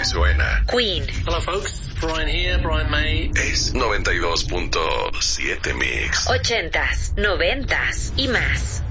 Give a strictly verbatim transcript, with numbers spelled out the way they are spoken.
Si suena. Queen. Hello folks, Brian here, Brian May. Es noventa y dos punto siete Mix. Ochentas, noventas y más.